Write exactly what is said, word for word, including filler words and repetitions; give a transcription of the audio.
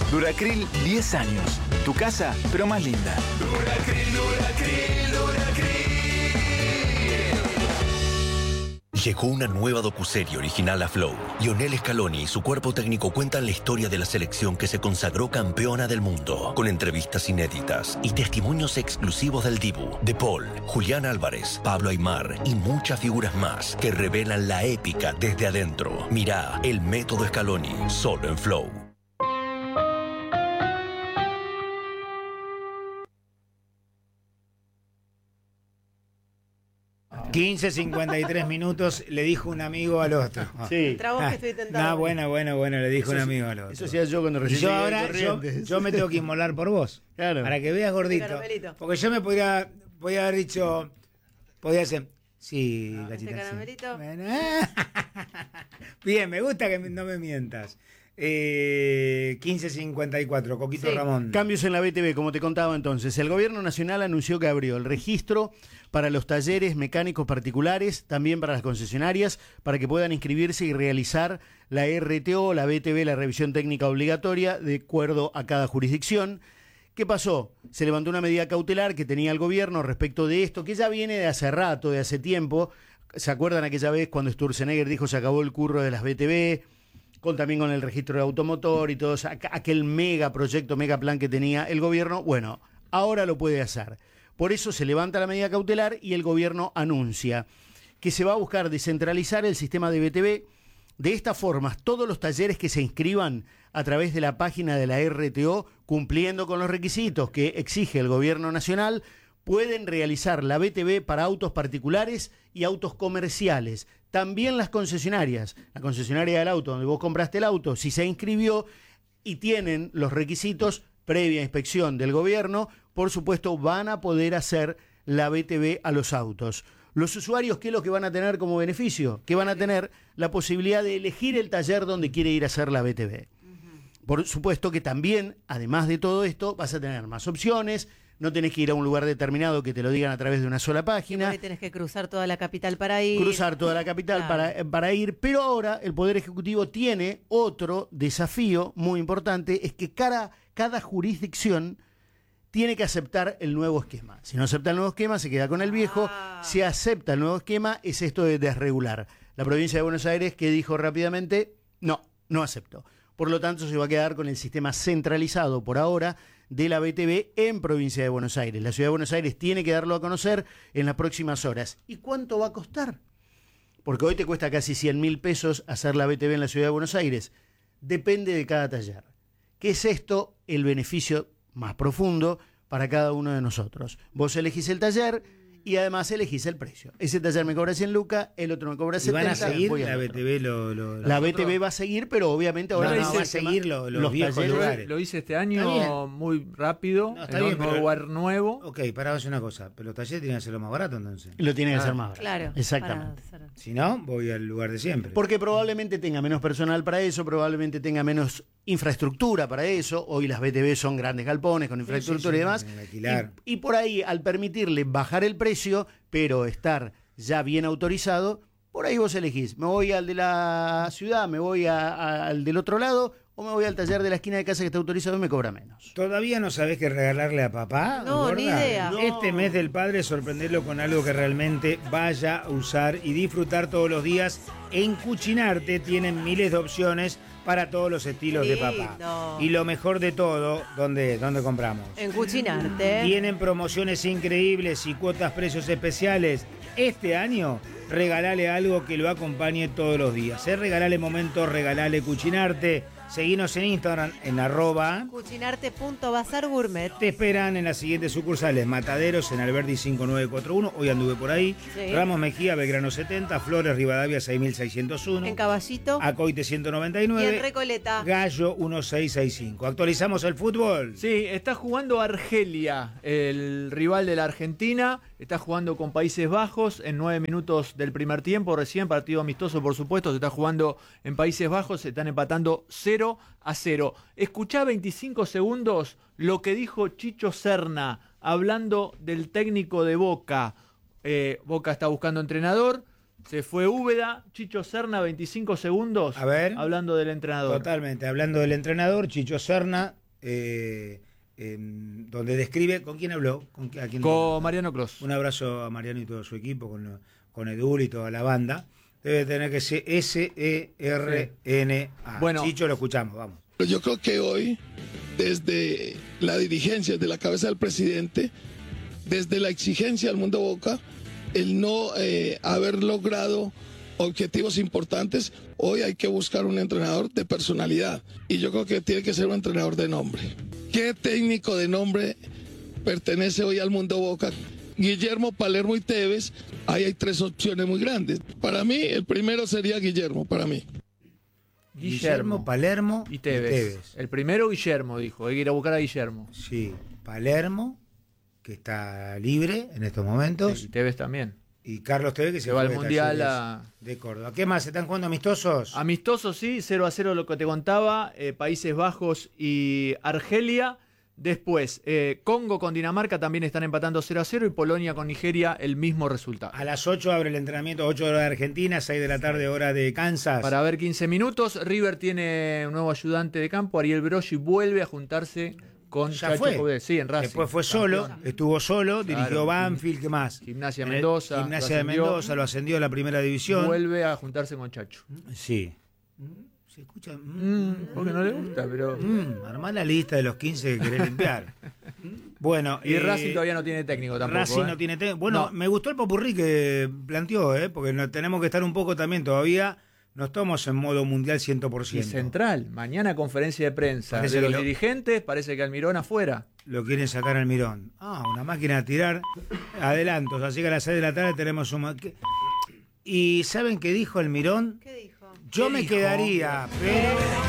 Duracril, diez años. Tu casa, pero más linda. Duracril, Duracril, Duracril. Llegó una nueva docuserie original a Flow. Lionel Scaloni y su cuerpo técnico cuentan la historia de la selección que se consagró campeona del mundo, con entrevistas inéditas y testimonios exclusivos del Dibu, De Paul, Julián Álvarez, Pablo Aimar y muchas figuras más que revelan la épica desde adentro. Mirá El Método Scaloni, solo en Flow. quince cincuenta y tres minutos, le dijo un amigo al otro. Sí. Trabos que estoy tentando. No, bueno, bueno, bueno, le dijo Eso un sí- amigo al otro. Eso hacía yo cuando Y recibí yo ahora, yo, Corrientes. yo me tengo que inmolar por vos. Claro. Para que veas, gordito. caramelito. Porque yo me podría, podría haber dicho, podría ser, sí, ¿Este gachita. sí. caramelito? Bueno, bien, me gusta que no me mientas. Eh, quince cincuenta y cuatro, Coquito Sí. Ramón. Cambios en la B T V, como te contaba entonces. El gobierno nacional anunció que abrió el registro para los talleres mecánicos particulares, también para las concesionarias, para que puedan inscribirse y realizar la R T O, la B T V, la revisión técnica obligatoria, de acuerdo a cada jurisdicción. ¿Qué pasó? Se levantó una medida cautelar que tenía el gobierno respecto de esto, que ya viene de hace rato, de hace tiempo. ¿Se acuerdan aquella vez cuando Sturzenegger dijo se acabó el curro de las B T V? Con, también con el registro de automotor y todo eso, aquel mega proyecto, mega plan que tenía el gobierno. Bueno, ahora lo puede hacer. Por eso se levanta la medida cautelar y el gobierno anuncia que se va a buscar descentralizar el sistema de B T V. De esta forma, todos los talleres que se inscriban a través de la página de la R T O, cumpliendo con los requisitos que exige el gobierno nacional, pueden realizar la B T V para autos particulares y autos comerciales. También las concesionarias, la concesionaria del auto donde vos compraste el auto, si se inscribió y tienen los requisitos previa inspección del gobierno, por supuesto van a poder hacer la B T V a los autos. Los usuarios, ¿qué es lo que van a tener como beneficio? Que van a tener la posibilidad de elegir el taller donde quiere ir a hacer la B T V. Por supuesto que también, además de todo esto, vas a tener más opciones. No tenés que ir a un lugar determinado que te lo digan a través de una sola página. Porque tenés que cruzar toda la capital para ir. Cruzar toda la capital Claro. para, para ir. Pero ahora el Poder Ejecutivo tiene otro desafío muy importante, es que cada, cada jurisdicción tiene que aceptar el nuevo esquema. Si no acepta el nuevo esquema, se queda con el viejo. Ah. Si acepta el nuevo esquema, es esto de desregular. La provincia de Buenos Aires, que dijo rápidamente, no, no acepto. Por lo tanto, se va a quedar con el sistema centralizado por ahora de la B T V en provincia de Buenos Aires. La ciudad de Buenos Aires tiene que darlo a conocer en las próximas horas. ¿Y cuánto va a costar? Porque hoy te cuesta casi cien mil pesos hacer la B T V en la ciudad de Buenos Aires. Depende de cada taller. ¿Qué es esto? El beneficio más profundo para cada uno de nosotros. Vos elegís el taller y además elegís el precio. Ese taller me cobra cien lucas, el otro me cobra ¿Y setenta. van a seguir voy al la B otro. T V? Lo, lo- La B T V nosotros- va a seguir, pero obviamente ahora No, el no, va a sistema- seguir lo- los viejos talleres- lugares. Lo hice este Está año bien. muy rápido, No, está en bien, un pero- lugar nuevo. Ok, pará, vamos a hacer una cosa. Pero los talleres tienen que ser lo más barato entonces. Lo tiene que Ah, hacer más barato. Claro. Exactamente. para hacer- Si no, voy al lugar de siempre. Porque probablemente tenga menos personal para eso, probablemente tenga menos infraestructura para eso. Hoy las B T V son grandes galpones con infraestructura sí, y demás. en alquilar. Y, y por ahí, al permitirle bajar el precio, pero estar ya bien autorizado, por ahí vos elegís. Me voy al de la ciudad, me voy a- a- al del otro lado, o me voy al taller de la esquina de casa que está autorizado y me cobra menos. ¿Todavía no sabés qué regalarle a papá? No, gorda? ni idea. No. Este mes del padre, sorprenderlo con algo que realmente vaya a usar y disfrutar todos los días. En Cucinarte tienen miles de opciones para todos los estilos de papá. Lindo. Y lo mejor de todo, ¿dónde, dónde compramos? En Cucinarte. Tienen promociones increíbles y cuotas precios especiales. Este año, regalale algo que lo acompañe todos los días. ¿eh? Regalale momentos, regalale Cucinarte. Seguinos en Instagram en arroba. Cucinarte.bazar gourmet. Te esperan en las siguientes sucursales: Mataderos en Alberdi cinco nueve cuatro uno, hoy anduve por ahí. Sí. Ramos Mejía, Belgrano setenta, Flores, Rivadavia seis mil seiscientos uno. En Caballito. Acoite ciento noventa y Y nueve. en Recoleta. Gallo dieciséis sesenta y cinco. Actualizamos el fútbol. Sí, está jugando Argelia, el rival de la Argentina. Está jugando con Países Bajos en nueve minutos del primer tiempo. Recién partido amistoso, por supuesto. Se está jugando en Países Bajos. Se están empatando cero a cero. Escuchá veinticinco segundos lo que dijo Chicho Serna hablando del técnico de Boca. Eh, Boca está buscando entrenador. Se fue Úbeda, Chicho Serna, veinticinco segundos. A ver. Hablando del entrenador. Totalmente, hablando del entrenador, Chicho Serna, eh, eh, donde describe, ¿con quién habló? ¿Con, a quién Con Mariano Clos. Un abrazo a Mariano y todo su equipo, con, con Edul y toda la banda. Debe tener que ser S E R N A. Bueno. Chicho, lo escuchamos, vamos. Yo creo que hoy, desde la dirigencia, desde la cabeza del presidente, desde la exigencia al mundo Boca, el no eh, haber logrado objetivos importantes, hoy hay que buscar un entrenador de personalidad. Y yo creo que tiene que ser un entrenador de nombre. ¿Qué técnico de nombre pertenece hoy al mundo Boca? Guillermo, Palermo y Tevez. Ahí hay tres opciones muy grandes. Para mí, el primero sería Guillermo, para mí. Guillermo, Guillermo, Palermo y Tevez. y Tevez. El primero, Guillermo, dijo. Hay que ir a buscar a Guillermo. Sí, Palermo, que está libre en estos momentos. Sí, y Tevez también. Y Carlos Tevez, que se Se va fue al de Mundial Talleres a- de Córdoba. ¿Qué más? ¿Están jugando amistosos? Amistosos, sí, cero a cero lo que te contaba. eh, Países Bajos y Argelia. Después, eh, Congo con Dinamarca también están empatando cero a cero y Polonia con Nigeria el mismo resultado. A las ocho abre el entrenamiento, ocho hora de Argentina, seis de la tarde hora de Kansas. Para ver quince minutos, River tiene un nuevo ayudante de campo, Ariel Broggi vuelve a juntarse con Ya Chacho fue. Coudet. Sí, en Racing. Después fue solo, Campeón. estuvo solo, Claro. dirigió Banfield, ¿qué más? Gimnasia En el- Mendoza, Gimnasia lo de ascendió. Mendoza, lo ascendió a la primera división. Vuelve a juntarse con Chacho. Sí. Se escucha. Mm, porque no le gusta, pero... Mm, armá la lista de los quince que querés limpiar. Bueno, Y eh, Racing todavía no tiene técnico tampoco. Racing ¿eh? no tiene técnico. Bueno, No. me gustó el popurrí que planteó, ¿eh? Porque no, tenemos que estar un poco también todavía. No estamos en modo mundial cien por Y ciento. Central, mañana conferencia de prensa Parece de que los lo- dirigentes, parece que Almirón afuera. Lo quieren sacar al Mirón. Ah, una máquina de tirar adelantos. Así que a las seis de la tarde tenemos un... ma- ¿Qué? ¿Y saben qué dijo el Mirón? ¿Qué dijo? Yo me quedaría, pero...